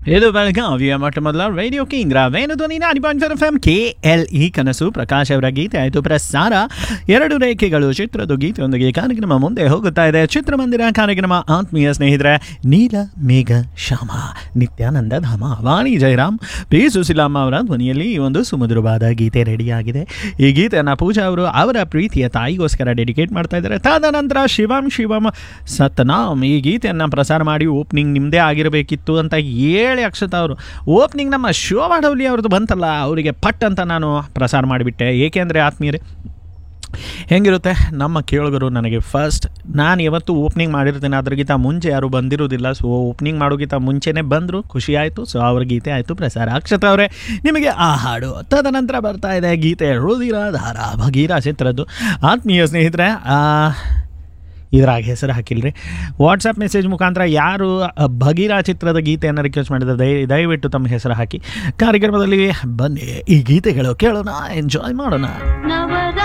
ಇದು ಬೆಳಗಾವಿಯ ಮೊಟ್ಟ ಮೊದಲ ರೇಡಿಯೋ ಕೇಂದ್ರ ವೇಣುಧ್ವನಿ 90.4 FM KLE ಕನಸು ಪ್ರಕಾಶ್ ಅವರ ಗೀತೆ ಆಯಿತು ಪ್ರಸಾರ. ಎರಡು ರೇಖೆಗಳು ಚಿತ್ರದ ಗೀತೆಯೊಂದಿಗೆ ಕಾರ್ಯಕ್ರಮ ಮುಂದೆ ಹೋಗುತ್ತಾ ಇದೆ. ಚಿತ್ರಮಂದಿರ ಕಾರ್ಯಕ್ರಮ ಆತ್ಮೀಯ ಸ್ನೇಹಿತರೆ, ನೀಲ ಮೇಘ ಶ್ಯಾಮ, ನಿತ್ಯಾನಂದ ಧಾಮ, ವಾಣಿ ಜಯರಾಮ್, ಪಿ ಸುಶೀಲಮ್ಮ ಅವರ ಧ್ವನಿಯಲ್ಲಿ ಈ ಒಂದು ಸುಮಧುರವಾದ ಗೀತೆ ರೆಡಿಯಾಗಿದೆ. ಈ ಗೀತೆಯನ್ನು ಪೂಜಾ ಅವರು ಅವರ ಪ್ರೀತಿಯ ತಾಯಿಗೋಸ್ಕರ ಡೆಡಿಕೇಟ್ ಮಾಡ್ತಾ ಇದ್ದಾರೆ. ತದನಂತರ ಶಿವಂ ಸತ್ನಾಮ್ ಈ ಗೀತೆಯನ್ನು ಪ್ರಸಾರ ಮಾಡಿ ಓಪನಿಂಗ್ ನಿಮ್ಮದೇ ಆಗಿರಬೇಕಿತ್ತು ಅಂತ ಹೇಳಿ ಅಕ್ಷತಾ ಅವರು ಓಪನಿಂಗ್ ನಮ್ಮ ಶೋಭಾ ಡೌಲಿ ಅವ್ರದ್ದು ಬಂತಲ್ಲ, ಅವರಿಗೆ ಪಟ್ ಅಂತ ನಾನು ಪ್ರಸಾರ ಮಾಡಿಬಿಟ್ಟೆ. ಏಕೆಂದರೆ ಆತ್ಮೀಯರೇ, ಹೆಂಗಿರುತ್ತೆ ನಮ್ಮ ಕೇಳುಗರು ನನಗೆ ಫಸ್ಟ್ ನಾನು ಯಾವತ್ತೂ ಓಪನಿಂಗ್ ಮಾಡಿರ್ತೀನಿ, ಅದ್ರಿಗಿಂತ ಮುಂಚೆ ಯಾರು ಬಂದಿರೋದಿಲ್ಲ. ಸೊ ಓಪನಿಂಗ್ ಮಾಡೋಕ್ಕಿಂತ ಮುಂಚೆನೇ ಬಂದರು, ಖುಷಿ ಆಯಿತು. ಸೊ ಅವ್ರ ಗೀತೆ ಆಯಿತು ಪ್ರಸಾರ. ಅಕ್ಷತಾ ಅವರೇ, ನಿಮಗೆ ಆ ಹಾಡು. ತದನಂತರ ಬರ್ತಾ ಇದೆ ಗೀತೆ ರುಧಿರಧಾರ ಭಗೀರ ಚಿತ್ರದ್ದು. ಆತ್ಮೀಯ ಸ್ನೇಹಿತರೆ, ಇದ್ರಾಗ ಹೆಸರು ಹಾಕಿಲ್ರಿ, ವಾಟ್ಸಪ್ ಮೆಸೇಜ್ ಮುಖಾಂತರ ಯಾರು ಭಗೀರ ಚಿತ್ರದ ಗೀತೆಯನ್ನು ರಿಕ್ವೆಸ್ಟ್ ಮಾಡಿದರೆ ದಯವಿಟ್ಟು ತಮ್ಮ ಹೆಸರು ಹಾಕಿ ಕಾರ್ಯಕ್ರಮದಲ್ಲಿ ಬನ್ನಿ. ಈ ಗೀತೆಗಳು ಕೇಳೋಣ, ಎಂಜಾಯ್ ಮಾಡೋಣ.